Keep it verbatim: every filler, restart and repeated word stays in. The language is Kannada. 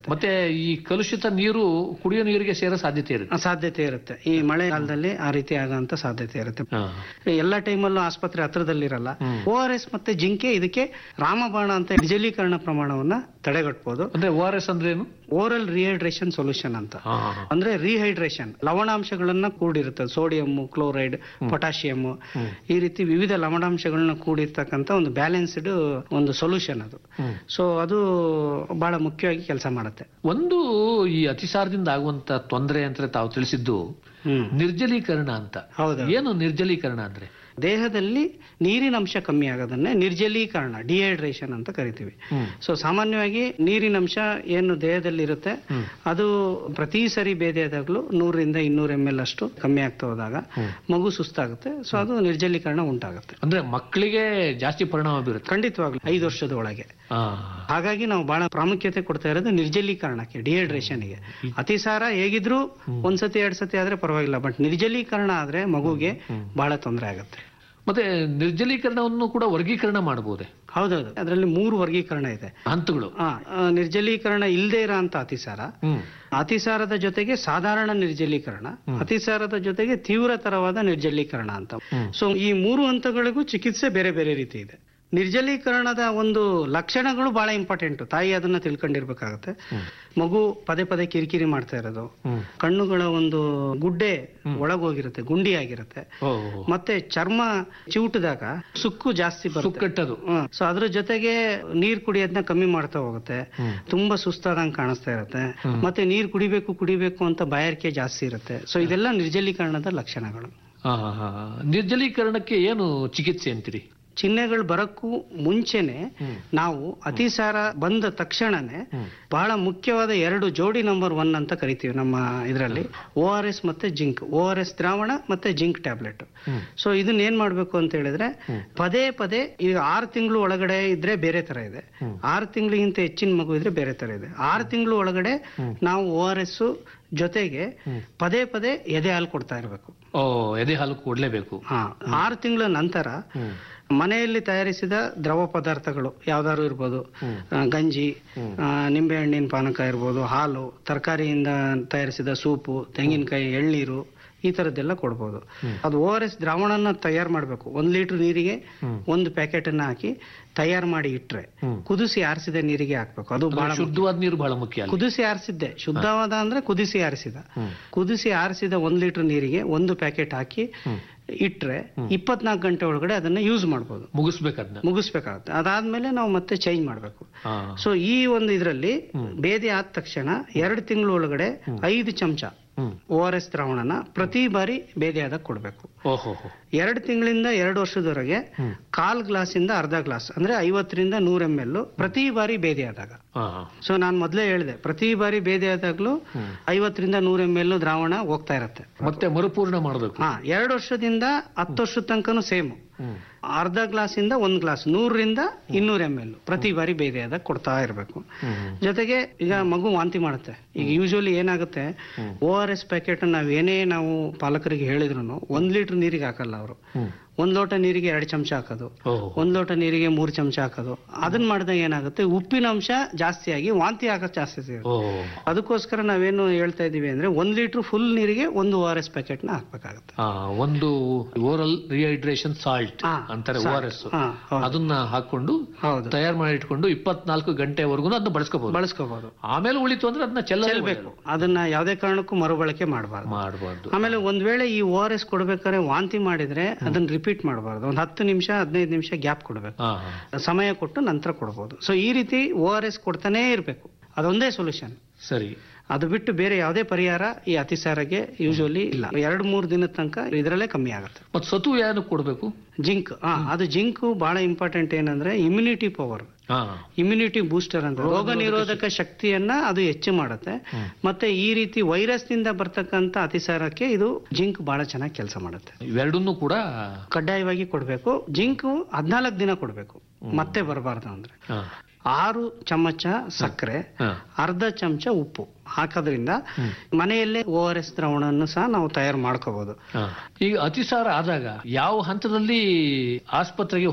ಮತ್ತೆ ಈ ಕಲುಷಿತ ನೀರು ಕುಡಿಯೋ ನೀರಿಗೆ ಸೇರೋ ಸಾಧ್ಯತೆ ಇರುತ್ತೆ ಸಾಧ್ಯತೆ ಇರುತ್ತೆ. ಈ ಮಳೆಗಾಲದಲ್ಲಿ ಆ ರೀತಿ ಆಗೋಂತ ಸಾಧ್ಯತೆ ಇರುತ್ತೆ. ಎಲ್ಲಾ ಟೈಮಲ್ಲೂ ಆಸ್ಪತ್ರೆ ಹತ್ರದಲ್ಲಿರಲ್ಲ. ಓ ಆರ್ ಎಸ್ ಮತ್ತೆ ಜಿಂಕೆ ಇದಕ್ಕೆ ರಾಮಬಾಣ ಅಂತ ನಿರ್ಜಲೀಕರಣ ಪ್ರಮಾಣವನ್ನ ತಡೆಗಟ್ಟಬಹುದು. ಅಂದ್ರೆ ಓ ಆರ್ ಎಸ್ ಅಂದ್ರೆ ಏನು? ಓರಲ್ ರಿಹೈಡ್ರೇಷನ್ ಸೊಲ್ಯೂಷನ್ ಅಂತ. ಅಂದ್ರೆ ರಿಹೈಡ್ರೇಷನ್ ಲವಣಾಂಶಗಳನ್ನ ಕೂಡಿರುತ್ತೆ. ಸೋಡಿಯಂ, ಕ್ಲೋರೈಡ್, ಪೊಟ್ಯಾಷಿಯಂ, ಈ ರೀತಿ ವಿವಿಧ ಲವಣಾಂಶಗಳನ್ನ ಕೂಡಿರ್ತಕ್ಕಂಥ ಒಂದು ಬ್ಯಾಲೆನ್ಸ್ಡ್ ಒಂದು ಸೊಲ್ಯೂಷನ್ ಅದು. ಸೊ ಅದು ಬಹಳ ಮುಖ್ಯವಾಗಿ ಕೆಲಸ ಮಾಡುತ್ತೆ. ಒಂದು ಈ ಅತಿಸಾರದಿಂದ ಆಗುವಂತ ತೊಂದರೆ ಅಂತ ತಾವು ತಿಳಿಸಿದ್ದು ನಿರ್ಜಲೀಕರಣ ಅಂತ. ಹೌದು. ಏನು ನಿರ್ಜಲೀಕರಣ ಅಂದ್ರೆ? ದೇಹದಲ್ಲಿ ನೀರಿನ ಅಂಶ ಕಮ್ಮಿ ಆಗೋದನ್ನೇ ನಿರ್ಜಲೀಕರಣ, ಡಿಹೈಡ್ರೇಷನ್ ಅಂತ ಕರಿತೀವಿ. ಸೊ ಸಾಮಾನ್ಯವಾಗಿ ನೀರಿನ ಅಂಶ ಏನು ದೇಹದಲ್ಲಿ ಇರುತ್ತೆ ಅದು ಪ್ರತಿ ಸರಿ ಬೇದೆಯಾದಾಗ್ಲೂ ನೂರರಿಂದ ಇನ್ನೂರ ಎಂ ಎಲ್ ಅಷ್ಟು ಕಮ್ಮಿ ಆಗ್ತಾ ಹೋದಾಗ ಮಗು ಸುಸ್ತಾಗುತ್ತೆ. ಸೊ ಅದು ನಿರ್ಜಲೀಕರಣ ಉಂಟಾಗುತ್ತೆ. ಅಂದ್ರೆ ಮಕ್ಕಳಿಗೆ ಜಾಸ್ತಿ ಪರಿಣಾಮ ಬೀರುತ್ತೆ. ಖಂಡಿತವಾಗ್ಲು ಐದು ವರ್ಷದ ಒಳಗೆ. ಹಾಗಾಗಿ ನಾವು ಬಹಳ ಪ್ರಾಮುಖ್ಯತೆ ಕೊಡ್ತಾ ಇರೋದು ನಿರ್ಜಲೀಕರಣಕ್ಕೆ, ಡಿಹೈಡ್ರೇಷನ್ಗೆ. ಅತಿಸಾರ ಹೇಗಿದ್ರು ಒಂದ್ಸತಿ ಎರಡ್ ಸತಿ ಆದ್ರೆ ಪರವಾಗಿಲ್ಲ, ಬಟ್ ನಿರ್ಜಲೀಕರಣ ಆದ್ರೆ ಮಗುಗೆ ಬಹಳ ತೊಂದರೆ ಆಗುತ್ತೆ. ಮತ್ತೆ ನಿರ್ಜಲೀಕರಣವನ್ನು ಕೂಡ ವರ್ಗೀಕರಣ ಮಾಡಬಹುದೇ? ಹೌದೌದು, ಅದರಲ್ಲಿ ಮೂರು ವರ್ಗೀಕರಣ ಇದೆ, ಹಂತಗಳು. ನಿರ್ಜಲೀಕರಣ ಇಲ್ಲದೆ ಇರೋ ಅಂತ ಅತಿಸಾರ, ಅತಿಸಾರದ ಜೊತೆಗೆ ಸಾಧಾರಣ ನಿರ್ಜಲೀಕರಣ, ಅತಿಸಾರದ ಜೊತೆಗೆ ತೀವ್ರತರವಾದ ನಿರ್ಜಲೀಕರಣ ಅಂತ. ಸೊ ಈ ಮೂರು ಹಂತಗಳಿಗೂ ಚಿಕಿತ್ಸೆ ಬೇರೆ ಬೇರೆ ರೀತಿ ಇದೆ. ನಿರ್ಜಲೀಕರಣದ ಒಂದು ಲಕ್ಷಣಗಳು ಬಹಳ ಇಂಪಾರ್ಟೆಂಟ್. ತಾಯಿ ಅದನ್ನ ತಿಳ್ಕೊಂಡಿರ್ಬೇಕಾಗತ್ತೆ. ಮಗು ಪದೇ ಪದೇ ಕಿರಿಕಿರಿ ಮಾಡ್ತಾ ಇರೋದು, ಕಣ್ಣುಗಳ ಒಂದು ಗುಡ್ಡೆ ಒಳಗೋಗಿರುತ್ತೆ, ಗುಂಡಿ ಆಗಿರುತ್ತೆ, ಮತ್ತೆ ಚರ್ಮ ಚಿವುಟಿದಾಗ ಸುಕ್ಕು ಜಾಸ್ತಿ ಬರುತ್ತೆ. ಸೊ ಅದ್ರ ಜೊತೆಗೆ ನೀರ್ ಕುಡಿಯೋದನ್ನ ಕಮ್ಮಿ ಮಾಡ್ತಾ ಹೋಗುತ್ತೆ, ತುಂಬಾ ಸುಸ್ತಾದಂಗೆ ಕಾಣಿಸ್ತಾ ಇರುತ್ತೆ, ಮತ್ತೆ ನೀರ್ ಕುಡಿಬೇಕು ಕುಡಿಬೇಕು ಅಂತ ಬಾಯಾರಿಕೆ ಜಾಸ್ತಿ ಇರುತ್ತೆ. ಸೊ ಇದೆಲ್ಲ ನಿರ್ಜಲೀಕರಣದ ಲಕ್ಷಣಗಳು. ನಿರ್ಜಲೀಕರಣಕ್ಕೆ ಏನು ಚಿಕಿತ್ಸೆ ಅಂತೀರಿ? ಚಿಹ್ನೆಗಳು ಬರಕ್ಕೂ ಮುಂಚೆನೆ ನಾವು ಅತಿಸಾರ ಬಂದ ತಕ್ಷಣನೇ ಬಹಳ ಮುಖ್ಯವಾದ ಎರಡು ಜೋಡಿ ನಂಬರ್ ಒನ್ ಅಂತ ಕರಿತೀವಿ ನಮ್ಮ ಇದರಲ್ಲಿ, ಓ ಆರ್ ಎಸ್ ಮತ್ತೆ ಜಿಂಕ್. ಓ ಆರ್ ಎಸ್ ದ್ರಾವಣ ಮತ್ತೆ ಜಿಂಕ್ ಟ್ಯಾಬ್ಲೆಟ್. ಸೊ ಇದನ್ನ ಏನ್ ಮಾಡ್ಬೇಕು ಅಂತ ಹೇಳಿದ್ರೆ ಪದೇ ಪದೇ, ಈಗ ಆರು ತಿಂಗಳು ಒಳಗಡೆ ಇದ್ರೆ ಬೇರೆ ತರ ಇದೆ, ಆರು ತಿಂಗಳಿಗಿಂತ ಹೆಚ್ಚಿನ ಮಗು ಇದ್ರೆ ಬೇರೆ ತರ ಇದೆ. ಆರು ತಿಂಗಳು ಒಳಗಡೆ ನಾವು ಓ ಆರ್ ಎಸ್ ಜೊತೆಗೆ ಪದೇ ಪದೇ ಎದೆ ಹಾಲು ಕೊಡ್ತಾ ಇರ್ಬೇಕು. ಓ, ಎದೆ ಹಾಲು ಕೊಡ್ಲೇಬೇಕು. ಹಾ, ಆರು ತಿಂಗಳ ನಂತರ ಮನೆಯಲ್ಲಿ ತಯಾರಿಸಿದ ದ್ರವ ಪದಾರ್ಥಗಳು ಯಾವ್ದಾದ್ರು ಇರ್ಬೋದು, ಗಂಜಿ, ನಿಂಬೆ ಹಣ್ಣಿನ ಪಾನಕ ಇರ್ಬೋದು, ಹಾಲು, ತರಕಾರಿಯಿಂದ ತಯಾರಿಸಿದ ಸೂಪು, ತೆಂಗಿನಕಾಯಿ, ಎಳ್ನೀರು, ಈ ತರದ್ದೆಲ್ಲ ಕೊಡ್ಬೋದು. ಅದು ಓ ಆರ್ ಎಸ್ ದ್ರಾವಣನ ತಯಾರು ಮಾಡಬೇಕು. ಒಂದ್ ಲೀಟರ್ ನೀರಿಗೆ ಒಂದು ಪ್ಯಾಕೆಟ್ ಅನ್ನ ಹಾಕಿ ತಯಾರು ಮಾಡಿ ಇಟ್ರೆ ಕುದಿಸಿ ಆರಿಸಿದ ನೀರಿಗೆ ಹಾಕ್ಬೇಕು. ಅದು ಬಹಳ ಶುದ್ಧವಾದ ನೀರು ಬಹಳ ಮುಖ್ಯ. ಕುದಿಸಿ ಆರಿಸಿದ್ದೆ, ಶುದ್ಧವಾದ ಅಂದ್ರೆ ಕುದಿಸಿ ಆರಿಸಿದ, ಕುದಿಸಿ ಆರಿಸಿದ ಒಂದ್ ಲೀಟರ್ ನೀರಿಗೆ ಒಂದು ಪ್ಯಾಕೆಟ್ ಹಾಕಿ ಇಟ್ರೆ ಇಪ್ಪತ್ನಾಲ್ಕು ಗಂಟೆ ಒಳಗಡೆ ಅದನ್ನ ಯೂಸ್ ಮಾಡ್ಬೋದು. ಮುಗಿಸ್ಬೇಕಾದ ಮುಗಿಸ್ಬೇಕಾಗುತ್ತೆ. ಅದಾದ್ಮೇಲೆ ನಾವು ಮತ್ತೆ ಚೇಂಜ್ ಮಾಡ್ಬೇಕು. ಸೊ ಈ ಒಂದು ಇದರಲ್ಲಿ ಬೇದಿ ಆದ ತಕ್ಷಣ ಎರಡು ತಿಂಗಳ ಒಳಗಡೆ ಐದು ಚಮಚ ಓ ಆರ್ ಎಸ್ ದ್ರಾವಣನ ಪ್ರತಿ ಬಾರಿ ಬೇದಿ ಆದಾಗ ಕೊಡ್ಬೇಕು. ಎರಡು ತಿಂಗಳಿಂದ ಎರಡು ವರ್ಷದವರೆಗೆ ಕಾಲ್ ಗ್ಲಾಸ್ ಇಂದ ಅರ್ಧ ಗ್ಲಾಸ್ ಅಂದ್ರೆ ಐವತ್ತರಿಂದ ನೂರ ಎಂ ಎಲ್ ಪ್ರತಿ ಬಾರಿ ಬೇದಿ ಆದಾಗ. ಸೊ ನಾನ್ ಮೊದ್ಲೇ ಹೇಳಿದೆ, ಪ್ರತಿ ಬಾರಿ ಬೇದಿ ಆದಾಗ್ಲೂ ಐವತ್ತರಿಂದ ನೂರ ಎಂ ಎಲ್ ದ್ರಾವಣ ಹೋಗ್ತಾ ಇರತ್ತೆ. ಮತ್ತೆ ಮರುಪೂರ್ಣ ಮಾಡಬೇಕು. ಹಾ, ಎರಡು ವರ್ಷದಿಂದ ಹತ್ತು ವರ್ಷದ ತನಕನೂ ಸೇಮ್ ಅರ್ಧ ಗ್ಲಾಸ್ ಇಂದ ಒಂದ್ ಗ್ಲಾಸ್ ನೂರರಿಂದ ಇನ್ನೂರ ಎಂ ಎಲ್ ಪ್ರತಿ ಬಾರಿ ಬೇರೆ ಆದಾಗ ಕೊಡ್ತಾ ಇರಬೇಕು. ಜೊತೆಗೆ ಈಗ ಮಗು ವಾಂತಿ ಮಾಡುತ್ತೆ. ಈಗ ಯೂಶುವಲಿ ಏನಾಗುತ್ತೆ, ಓ ಆರ್ ಎಸ್ ಪ್ಯಾಕೆಟ್ ನಾವ್ ಏನೇ ನಾವು ಪಾಲಕರಿಗೆ ಹೇಳಿದ್ರು ಒಂದ್ ಲೀಟರ್ ನೀರಿಗೆ ಹಾಕಲ್ಲ ಅವರು. ಒಂದ್ ಲೋಟ ನೀರಿಗೆ ಎರಡು ಚಮಚ ಹಾಕೋದು, ಒಂದ್ ಲೋಟ ನೀರಿಗೆ ಮೂರ್ ಚಮಚ ಹಾಕೋದು. ಅದನ್ನ ಮಾಡಿದಾಗ ಏನಾಗುತ್ತೆ, ಉಪ್ಪಿನ ಅಂಶ ಜಾಸ್ತಿ ಆಗಿ ವಾಂತಿ ಆಗೋ ಜಾಸ್ತಿ ಸಿಗುತ್ತೆ. ಅದಕ್ಕೋಸ್ಕರ ನಾವೇನು ಹೇಳ್ತಾ ಇದೀವಿ ಅಂದ್ರೆ ಒಂದ್ ಲೀಟರ್ ಫುಲ್ ನೀರಿಗೆ ಒಂದು ಓ ಆರ್ ಎಸ್ ಪ್ಯಾಕೆಟ್ ನ ಹಾಕ್ಬೇಕಾಗುತ್ತೆ. ಒಂದು ಓರಲ್ ರಿಹೈಡ್ರೇಷನ್ ಸಾಲ್ಟ್ ಅಂತಾರೆ, ಓ ಆರ್ ಎಸ್, ಅದನ್ನ ಹಾಕೊಂಡು ತಯಾರು ಮಾಡಿ ಇಟ್ಕೊಂಡು ಇಪ್ಪತ್ನಾಲ್ಕು ಗಂಟೆವರೆಗೂ ಅದನ್ನ ಬಳಸ್ಕೋಬಹುದು ಬಳಸ್ಕೋಬಹುದು ಆಮೇಲೆ ಉಳಿತು ಅಂದ್ರೆ ಅದನ್ನ ಚೆಲ್ಲಬೇಕು. ಅದನ್ನ ಯಾವುದೇ ಕಾರಣಕ್ಕೂ ಮರುಬಳಕೆ ಮಾಡಬಾರ್ದು ಮಾಡಬಾರ್ದು ಆಮೇಲೆ ಒಂದ್ ವೇಳೆ ಈ ಓ ಆರ್ ಎಸ್ ಕೊಡ್ಬೇಕಾದ್ರೆ ವಾಂತಿ ಮಾಡಿದ್ರೆ ಅದನ್ನ ರಿಪೀಟ್ ಮಾಡಬಾರ್ದು. ಒಂದ್ ಹತ್ತು ನಿಮಿಷ ಹದಿನೈದು ನಿಮಿಷ ಗ್ಯಾಪ್ ಕೊಡ್ಬೇಕು, ಸಮಯ ಕೊಟ್ಟು ನಂತರ ಕೊಡಬಹುದು. ಸೊ ಈ ರೀತಿ ಓ ಆರ್ ಎಸ್ ಕೊಡ್ತಾನೆ ಇರ್ಬೇಕು. ಅದೊಂದೇ ಸೊಲ್ಯೂಷನ್. ಸರಿ, ಅದು ಬಿಟ್ಟು ಬೇರೆ ಯಾವುದೇ ಪರಿಹಾರ ಈ ಅತಿಸಾರಕ್ಕೆ ಯೂಶುವಲಿ ಇಲ್ಲ. ಎರಡು ಮೂರು ದಿನದ ತನಕ ಇದರಲ್ಲೇ ಕಮ್ಮಿ ಆಗುತ್ತೆ. ಮತ್ತೆ ಸತು ಏನು ಕೊಡ್ಬೇಕು? ಜಿಂಕ್. ಹಾ, ಅದು ಜಿಂಕ್ ಬಹಳ ಇಂಪಾರ್ಟೆಂಟ್. ಏನಂದ್ರೆ ಇಮ್ಯುನಿಟಿ ಪವರ್, ಇಮ್ಯುನಿಟಿ ಬೂಸ್ಟರ್ ಅಂತ, ರೋಗ ನಿರೋಧಕ ಶಕ್ತಿಯನ್ನ ಅದು ಹೆಚ್ಚು ಮಾಡುತ್ತೆ. ಮತ್ತೆ ಈ ರೀತಿ ವೈರಸ್ ನಿಂದ ಬರ್ತಕ್ಕಂತ ಅತಿಸಾರಕ್ಕೆ ಇದು ಜಿಂಕ್ ಬಹಳ ಚೆನ್ನಾಗಿ ಕೆಲಸ ಮಾಡುತ್ತೆ. ಇವೆರಡನ್ನೂ ಕೂಡ ಕಡ್ಡಾಯವಾಗಿ ಕೊಡ್ಬೇಕು. ಜಿಂಕ್ ಹದಿನಾಲ್ಕು ದಿನ ಕೊಡ್ಬೇಕು, ಮತ್ತೆ ಬರಬಾರ್ದು ಅಂದ್ರೆ. ಆರು ಚಮಚ ಸಕ್ಕರೆ, ಅರ್ಧ ಚಮಚ ಉಪ್ಪು ಹಾಕೋದ್ರಿಂದ ಮನೆಯಲ್ಲೇ ಓ ಆರ್ ಎಸ್ ದ್ರಾವಣವನ್ನು ಸಹ ನಾವು ತಯಾರು ಮಾಡ್ಕೋಬಹುದು. ಈಗ ಅತಿಸಾರ ಆದಾಗ ಯಾವ ಹಂತದಲ್ಲಿ ಆಸ್ಪತ್ರೆಗೆ